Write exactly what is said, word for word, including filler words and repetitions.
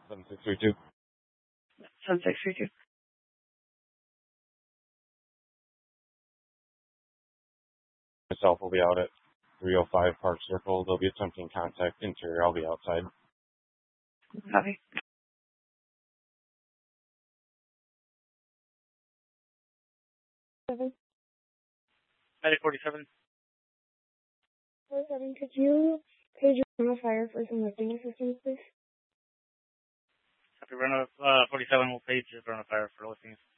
seven six three two. seven six three two. Myself will be out at three oh five Park Circle. They'll be attempting contact interior. I'll be outside. Copy. Seven. Medic forty-seven. forty-seven, could you page your fire for some lifting assistance, please? Copy. Run a, uh, forty-seven will page run a fire for listings.